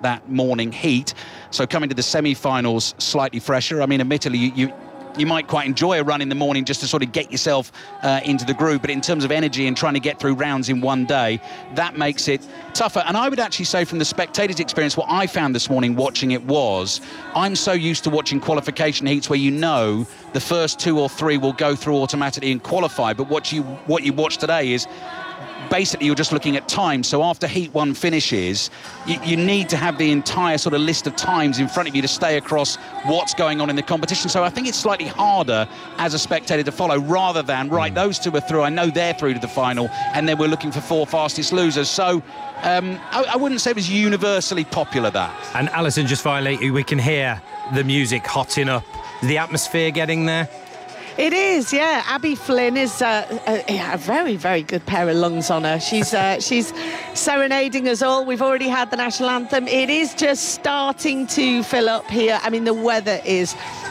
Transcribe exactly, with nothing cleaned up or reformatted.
that morning heat. So coming to the semi-finals slightly fresher. I mean, admittedly, you, you you might quite enjoy a run in the morning just to sort of get yourself uh, into the groove, but in terms of energy and trying to get through rounds in one day, that makes it tougher. And I would actually say from the spectators' experience, what I found this morning watching it was, I'm so used to watching qualification heats where you know the first two or three will go through automatically and qualify, but what you what you watch today is basically you're just looking at time. So after heat one finishes, you, you need to have the entire sort of list of times in front of you to stay across what's going on in the competition. So I think it's slightly harder as a spectator to follow, rather than, right, those two are through, I know they're through to the final, and then we're looking for four fastest losers. So um, I, I wouldn't say it was universally popular, that. And Alison, just finally, we can hear the music hotting up. The atmosphere getting there? It is, yeah. Abby Flynn is uh, a, a very, very good pair of lungs on her. She's uh, she's serenading us all. We've already had the national anthem. It is just starting to fill up here. I mean, the weather is